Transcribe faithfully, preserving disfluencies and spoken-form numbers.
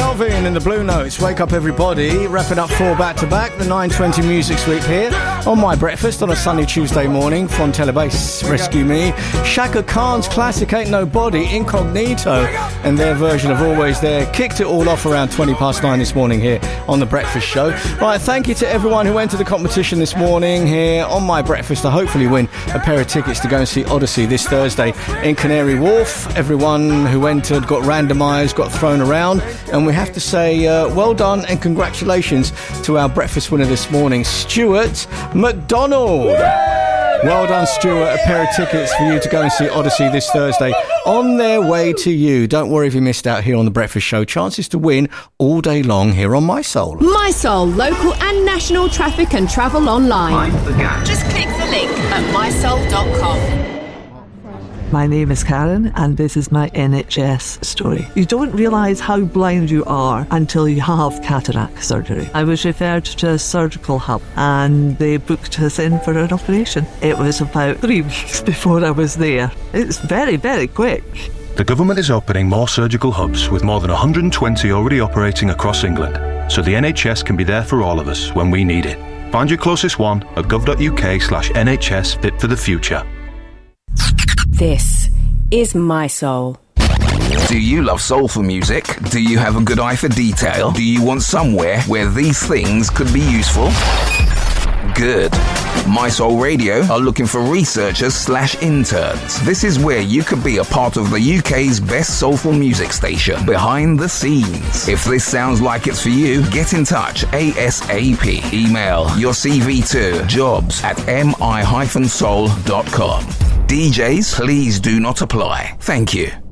Melvin and the Blue Notes. Wake up, everybody. Wrapping up four back-to-back. The nine twenty Music Sweep here on My Breakfast on a sunny Tuesday morning. Fontella Bass, Rescue Me. Shaka Khan's classic Ain't Nobody, Incognito, and their version of Always There. Kicked it all off around twenty past nine this morning here on The Breakfast Show. Right, thank you to everyone who went to the competition this morning here on My Breakfast to hopefully win a pair of tickets to go and see Odyssey this Thursday in Canary Wharf. Everyone who entered got randomised, got thrown around, and we have to say uh, well done and congratulations to our breakfast winner this morning, Stuart McDonald. Well done, Stuart. A pair of tickets for you to go and see Odyssey this Thursday on their way to you. Don't worry if you missed out here on The Breakfast Show. Chances to win all day long here on My Soul. My Soul, local and national traffic and travel online. Just click the link at my soul dot com. My name is Karen and this is my N H S story. You don't realise how blind you are until you have cataract surgery. I was referred to a surgical hub and they booked us in for an operation. It was about three weeks before I was there. It's very, very quick. The government is opening more surgical hubs with more than one hundred twenty already operating across England, so the N H S can be there for all of us when we need it. Find your closest one at gov.uk slash NHS Fit for the Future. This is My Soul. Do you love soulful music? Do you have a good eye for detail? Do you want somewhere where these things could be useful? Good. My Soul Radio are looking for researchers slash interns. This is where you could be a part of the U K's best soulful music station, behind the scenes. If this sounds like it's for you, get in touch ASAP. Email your C V to jobs at mi dash soul dot com. D Js, please do not apply. Thank you.